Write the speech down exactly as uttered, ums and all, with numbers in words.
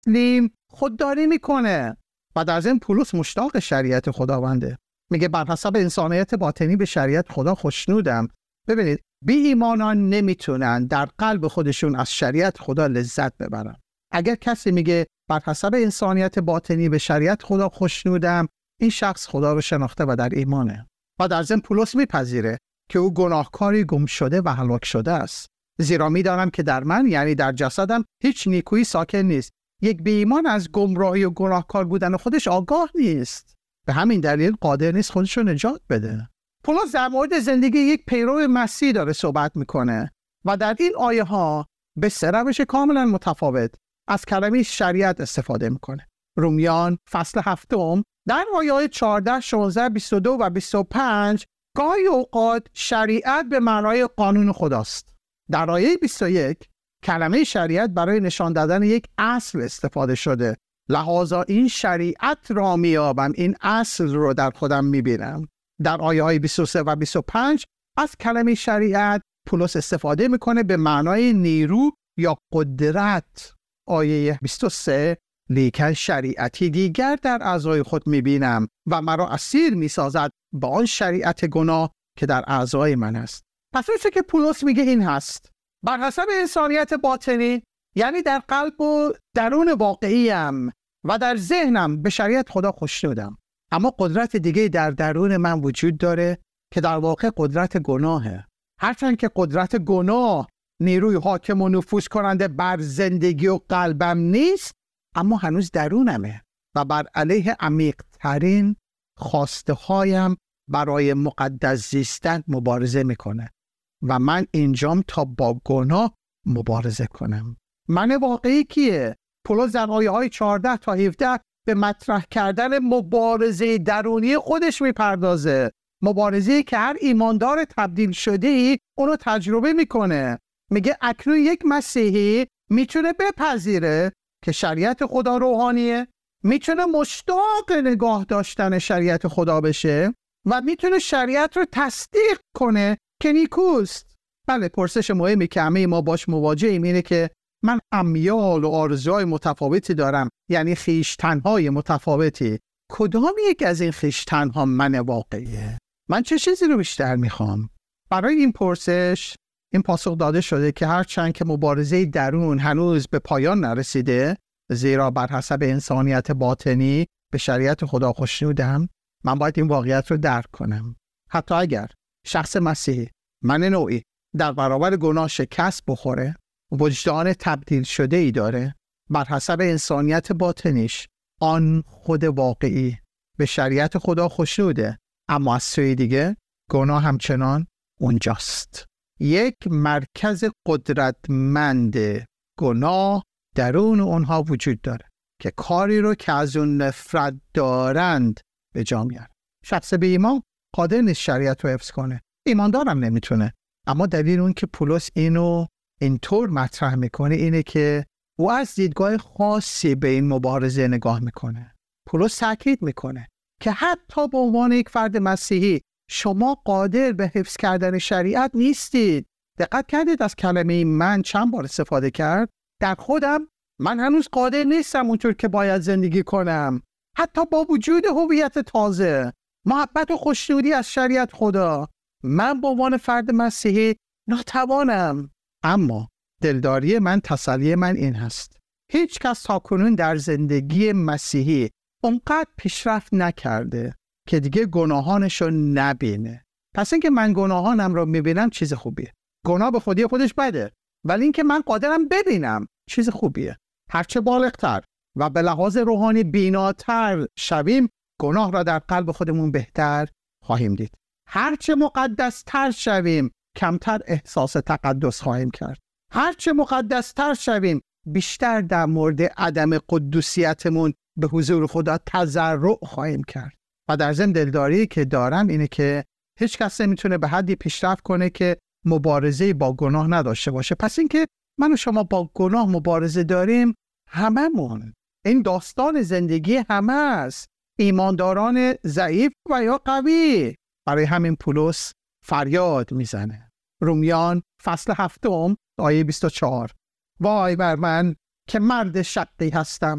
تسلیم خودداری میکنه و در ضمن پولس مشتاق شریعت خداونده. میگه بر حسب انسانیت باطنی به شریعت خدا خوشنودم. ببینید بی ایمانان نمیتونن در قلب خودشون از شریعت خدا لذت ببرن. اگر کسی میگه بر حسب انسانیت باطنی به شریعت خدا خوشنودم، این شخص خدا رو شناخته و در ایمانه. و در ضمن پولس میپذیره که او گناهکاری گم شده و هلاک شده است. زیرا میدانم که در من، یعنی در جسدم، هیچ نیکویی ساکن نیست. یک بی ایمان از گمراهی و گناهکار بودن خودش آگاه نیست. به همین دلیل قادر نیست خودش رو نجات بده. پولس در مورد زندگی یک پیرو مسیح داره صحبت میکنه و در این آیه ها به سه روش کاملا متفاوت از کلمه شریعت استفاده میکنه. رومیان فصل هفتم در آیه چهارده، شانزده، بیست و دو و بیست و پنج گاهی اوقات شریعت به معنای قانون خداست. در آیه بیست و یک کلمه شریعت برای نشان دادن یک اصل استفاده شده. لحاظا این شریعت را میابم، این اصل رو در خودم میبینم. در آیه های بیست و سه و بیست و پنج از کلمه شریعت پولس استفاده میکنه به معنای نیرو یا قدرت. آیه بیست و سه لیکن شریعتی دیگر در اعضای خود میبینم و مرا اسیر میسازد با آن شریعت گناه که در اعضای من است. پس اون چه که پولس میگه این هست: بر حسب انسانیت باطنی، یعنی در قلب و درون واقعیم و در ذهنم، به شریعت خدا خوشنودم. اما قدرت دیگه در درون من وجود داره که در واقع قدرت گناهه. هرچند که قدرت گناه نیروی حاکم و نفوذ کننده بر زندگی و قلبم نیست، اما هنوز درونمه و بر علیه عمیق ترین خواسته هایم برای مقدس زیستن مبارزه میکنه و من اینجام تا با گناه مبارزه کنم. من واقعی کیه؟ پولس در آیه های چهارده تا هفده به مطرح کردن مبارزه درونی خودش میپردازه. مبارزه‌ای که هر ایماندار تبدیل شده‌ای اونو تجربه میکنه. میگه اکنون یک مسیحی میتونه بپذیره که شریعت خدا روحانیه، میتونه مشتاق نگاه داشتن شریعت خدا بشه و میتونه شریعت رو تصدیق کنه که نیکوست. بله، پرسش مهمی که همه ما باش مواجهیم اینه که من امیال و آرزوهای متفاوتی دارم، یعنی خویشتن‌های متفاوتی. کدام یک از این خویشتن‌ها من واقعیه؟ من چه چیزی رو بیشتر میخوام؟ برای این پرسش این پاسخ داده شده که هرچند که مبارزه درون هنوز به پایان نرسیده، زیرا بر حسب انسانیت باطنی به شریعت خدا خوشنودم، من باید این واقعیت رو درک کنم. حتی اگر شخص مسیحی، من نوعی، در برابر گناه شکست بخوره، وجدان تبدیل شده ای داره، بر حسب انسانیت باطنیش آن خود واقعی به شریعت خدا خوشنوده، اما از سوی دیگه گناه همچنان اونجاست. یک مرکز قدرتمند گناه درون اونها وجود داره که کاری رو که از اون نفرت دارند به جا میاره. شخص بی ایمان قادر نیست شریعت رو حفظ کنه، ایماندارم نمیتونه. اما دلیل اون که پولس اینو اینطور مطرح میکنه اینه که او از دیدگاه خاصی به این مبارزه نگاه میکنه. پولس تاکید میکنه که حتی به عنوان یک فرد مسیحی شما قادر به حفظ کردن شریعت نیستید. دقت کردید از کلمه من چند بار استفاده کرد؟ در خودم من هنوز قادر نیستم اونطور که باید زندگی کنم، حتی با وجود هویت تازه، محبت و خوشنودی از شریعت خدا. من به عنوان فرد مسیحی ناتوانم. اما دلداری من، تسلی من این هست: هیچ کس تاکنون در زندگی مسیحی اونقدر پیشرفت نکرده که دیگه گناهانشو نبینه. پس اینکه من گناهانم رو میبینم چیز خوبیه. گناه به خودی خودش بده، ولی اینکه من قادرم ببینم چیز خوبیه. هرچه بالغتر و به لحاظ روحانی بیناتر شویم، گناه را در قلب خودمون بهتر خواهیم دید. هرچه مقدستر شویم، کمتر احساس تقدس خواهیم کرد. هرچه مقدستر شویم، بیشتر در مورد عدم قدوسیتمون به حضور خدا تضرع خواهیم کرد. و در ضمن دلداری که دارم اینه که هیچ کس نمیتونه به حدی پیشرفت کنه که مبارزه با گناه نداشته باشه. پس اینکه من و شما با گناه مبارزه داریم، هممون، این داستان زندگی همه است، ایمانداران ضعیف و یا قوی. برای همین پولس فریاد میزنه. رومیان فصل هفتم آیه بیست و چهار: وای بر من که مرد شقی هستم،